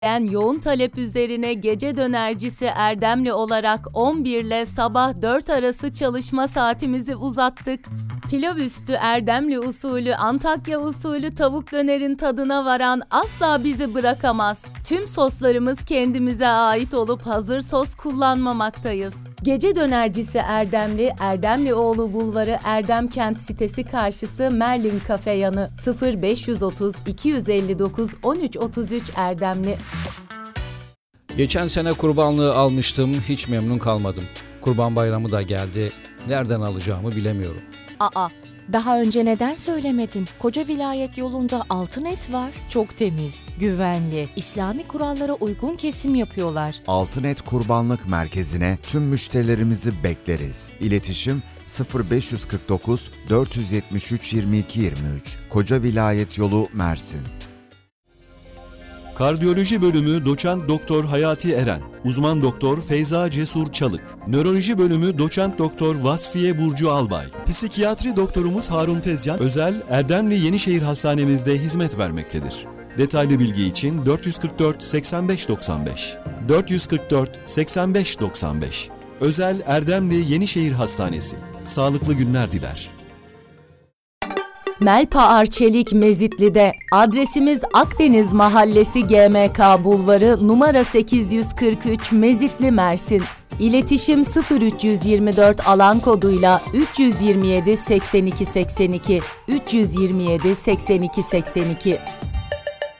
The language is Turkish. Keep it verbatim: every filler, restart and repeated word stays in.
En yoğun talep üzerine gece dönercisi Erdemli olarak on bir ile sabah dört arası çalışma saatimizi uzattık. Pilav üstü Erdemli usulü, Antakya usulü tavuk dönerin tadına varan asla bizi bırakamaz. Tüm soslarımız kendimize ait olup hazır sos kullanmamaktayız. Gece dönercisi Erdemli, Erdemlioğlu Bulvarı Erdemkent sitesi karşısı Merlin Kafe yanı sıfır beş otuz iki yüz elli dokuz on üç otuz üç Erdemli. Geçen sene kurbanlığı almıştım, hiç memnun kalmadım. Kurban bayramı da geldi, nereden alacağımı bilemiyorum. Aa, daha önce neden söylemedin? Koca vilayet yolunda altın et var. Çok temiz, güvenli, İslami kurallara uygun kesim yapıyorlar. Altın Et Kurbanlık Merkezi'ne tüm müşterilerimizi bekleriz. İletişim sıfır beş kırk dokuz dört yetmiş üç yirmi iki yirmi üç Koca Vilayet Yolu, Mersin. Kardiyoloji bölümü Doçent Doktor Hayati Eren, Uzman Doktor Feyza Cesur Çalık, Nöroloji bölümü Doçent Doktor Vasfiye Burcu Albay, Psikiyatri Doktorumuz Harun Tezcan, özel Erdemli Yenişehir Hastanemizde hizmet vermektedir. Detaylı bilgi için dört yüz kırk dört seksen beş doksan beş, dört yüz kırk dört seksen beş doksan beş. Özel Erdemli Yenişehir Hastanesi. Sağlıklı günler diler. Melpa Arçelik Mezitli'de, adresimiz Akdeniz Mahallesi G M K Bulvarı numara sekiz yüz kırk üç Mezitli, Mersin. İletişim sıfır üç yüz yirmi dört alan koduyla üç yüz yirmi yedi seksen iki seksen iki üç yüz yirmi yedi seksen iki seksen iki.